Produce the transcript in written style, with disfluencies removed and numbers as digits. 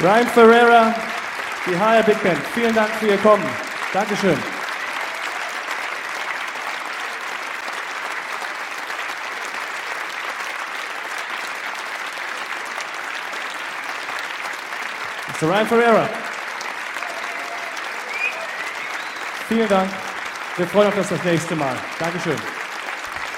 Ryan Ferreira, die HR Big Band, vielen Dank für Ihr Kommen. Dankeschön. Mr. Ryan Ferreira. Vielen Dank. Wir freuen uns auf das nächste Mal. Dankeschön.